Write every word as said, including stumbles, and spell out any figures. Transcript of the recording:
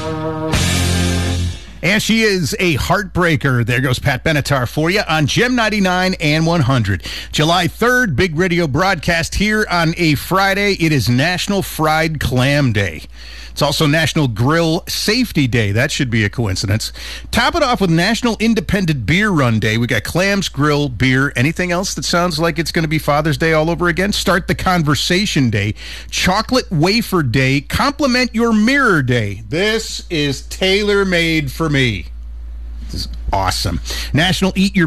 And she is a heartbreaker. There goes Pat Benatar for you on Gem ninety-nine and one hundred. July third, big radio broadcast here on a Friday. It is National Fried Clam Day. It's also National Grill Safety Day. That should be a coincidence. Top it off with National Independent Beer Run Day. We got clams, grill, beer. Anything else that sounds like it's going to be Father's Day all over again? Start the Conversation Day. Chocolate Wafer Day. Compliment Your Mirror Day. This is tailor-made for me. This is awesome. National Eat Your